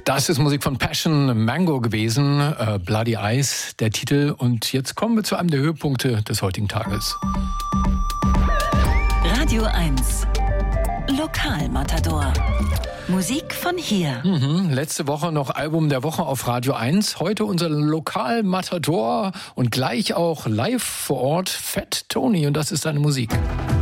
Das ist Musik von Passion Mango gewesen, Bloody Eyes, der Titel. Und jetzt kommen wir zu einem der Höhepunkte des heutigen Tages. Radio 1, Lokalmatador. Musik von hier. Letzte Woche noch Album der Woche auf Radio 1. Heute unser Lokalmatador und gleich auch live vor Ort Fat Tony. Und das ist seine Musik.